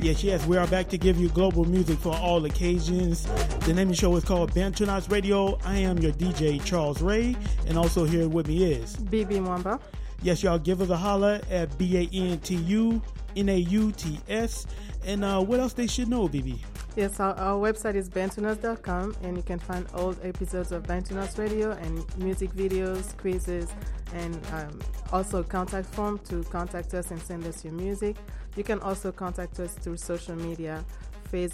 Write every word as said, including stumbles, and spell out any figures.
Yes, yes, we are back to give you global music for all occasions. The name of the show is called Bantunauts Radio. I am your D J, Charles Ray, and also here with me is... B B Mwamba. Yes, y'all give us a holler at B A N T U N A U T S. And uh, what else they should know, B B? Yes, our, our website is bantunauts dot com, and you can find old episodes of Bantunauts Radio and music videos, quizzes, and um, also contact form to contact us and send us your music. You can also contact us through social media